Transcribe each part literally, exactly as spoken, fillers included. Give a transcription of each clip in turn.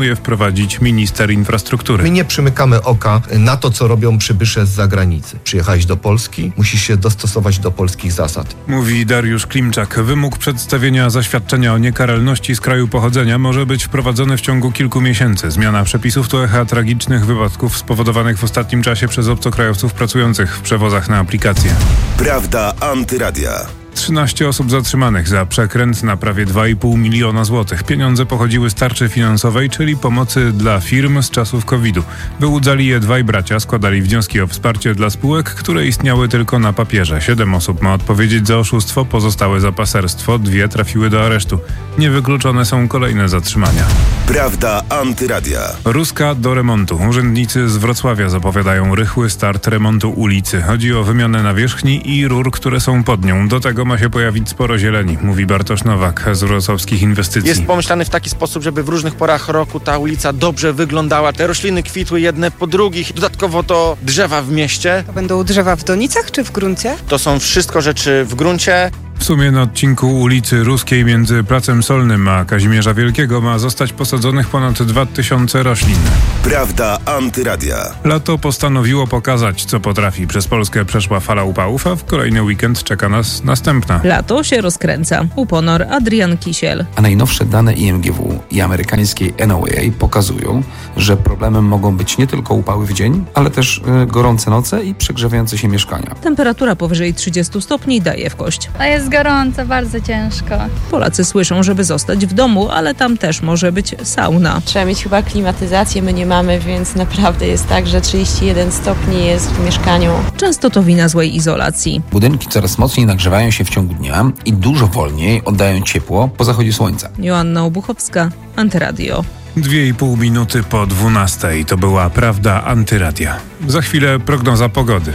wprowadzić minister infrastruktury. My nie przymykamy oka na to, co robią przybysze z zagranicy. Przyjechałeś do Polski, musisz się dostosować do polskich zasad. Mówi Dariusz Klimczak. Wymóg przedstawienia zaświadczenia o niekaralności z kraju pochodzenia może być wprowadzony w ciągu kilku miesięcy. Zmiana przepisów to echa tragicznych wypadków spowodowanych w ostatnim czasie przez obcokrajowców pracujących w przewozach na aplikacje. Prawda Antyradia. trzynaście osób zatrzymanych za przekręt na prawie dwa i pół miliona złotych. Pieniądze pochodziły z tarczy finansowej, czyli pomocy dla firm z czasów kowida. Wyłudzali je dwaj bracia, składali wnioski o wsparcie dla spółek, które istniały tylko na papierze. Siedem osób ma odpowiedzieć za oszustwo, pozostałe za paserstwo, dwie trafiły do aresztu. Niewykluczone są kolejne zatrzymania. Prawda Antyradia. Ruska do remontu. Urzędnicy z Wrocławia zapowiadają rychły start remontu ulicy. Chodzi o wymianę nawierzchni i rur, które są pod nią. Do tego ma się pojawić sporo zieleni, mówi Bartosz Nowak z Wrocławskich Inwestycji. Jest pomyślany w taki sposób, żeby w różnych porach roku ta ulica dobrze wyglądała. Te rośliny kwitły jedne po drugich. Dodatkowo to drzewa w mieście. To będą drzewa w donicach czy w gruncie? To są wszystko rzeczy w gruncie. W sumie na odcinku ulicy Ruskiej między Placem Solnym a Kazimierza Wielkiego ma zostać posadzonych ponad dwa tysiące roślin. Prawda Antyradia. Lato postanowiło pokazać, co potrafi. Przez Polskę przeszła fala upałów, a w kolejny weekend czeka nas następna. Lato się rozkręca. Uponor Adrian Kisiel. A najnowsze dane I M G W i amerykańskiej N O A A pokazują, że problemem mogą być nie tylko upały w dzień, ale też y, gorące noce i przegrzewające się mieszkania. Temperatura powyżej trzydziestu stopni daje w kość. A jest gorąco, bardzo ciężko. Polacy słyszą, żeby zostać w domu, ale tam też może być sauna. Trzeba mieć chyba klimatyzację, my nie mamy, więc naprawdę jest tak, że trzydzieści jeden stopni jest w mieszkaniu. Często to wina złej izolacji. Budynki coraz mocniej nagrzewają się w ciągu dnia i dużo wolniej oddają ciepło po zachodzie słońca. Joanna Obuchowska, Antyradio. Dwie i pół minuty po dwunastej. To była Prawda Antyradia. Za chwilę prognoza pogody.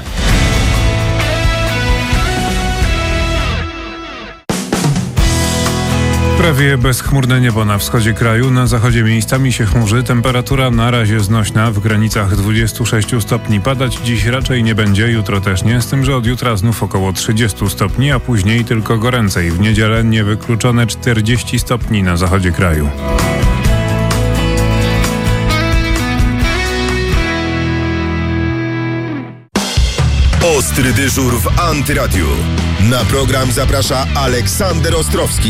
Prawie bezchmurne niebo na wschodzie kraju, na zachodzie miejscami się chmurzy, temperatura na razie znośna w granicach dwudziestu sześciu stopni. Padać dziś raczej nie będzie, jutro też nie, z tym, że od jutra znów około trzydziestu stopni, a później tylko goręcej. W niedzielę niewykluczone czterdzieści stopni na zachodzie kraju. Ostry dyżur w Antyradiu. Na program zaprasza Aleksander Ostrowski.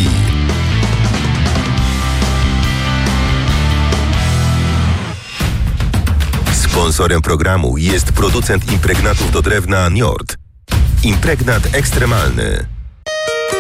Sponsorem programu jest producent impregnatów do drewna Njord. Impregnat ekstremalny.